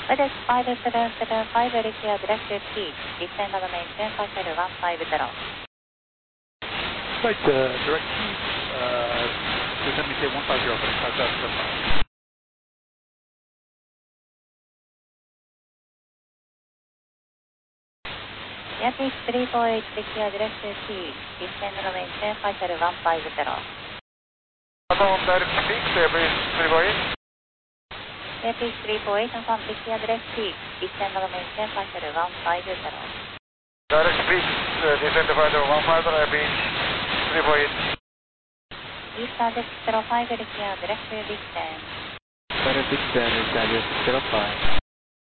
It is 5775 Alicia direct to T. Descend on the maintain partial 150. Right, direct T, descend maintain 150 for the Southwest 5. Yankee 348 Alicia direct to T. Descend on the maintain partial 150. Direct peak, breeze 348. Yankee 348 and 1 Alicia direct T. Descend on the maintain partial 150. Direct peak, descend to 150, beach 348. Eastern 605 Alicia direct to descend. Direct descend is Alicia 605.